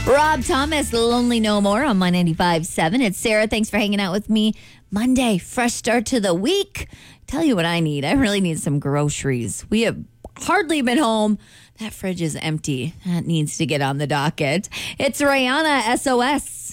Rob Thomas, Lonely No More on My 95.7. It's Sarah. Thanks for hanging out with me. Monday, fresh start to the week. Tell you what I need. I really need some groceries. We have hardly been home. That fridge is empty. That needs to get on the docket. It's Rihanna, SOS.